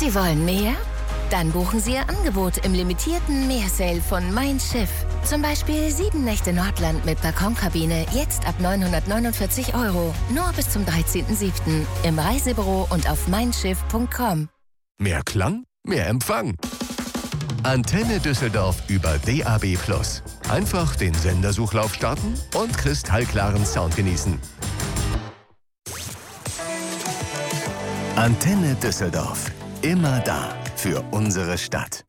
Sie wollen mehr? Dann buchen Sie Ihr Angebot im limitierten Meersale von Mein Schiff. Zum Beispiel 7 Nächte Nordland mit Balkonkabine, jetzt ab 949 €. Nur bis zum 13.07. im Reisebüro und auf meinschiff.com. Mehr Klang, mehr Empfang. Antenne Düsseldorf über DAB+. Einfach den Sendersuchlauf starten und kristallklaren Sound genießen. Antenne Düsseldorf. Immer da für unsere Stadt.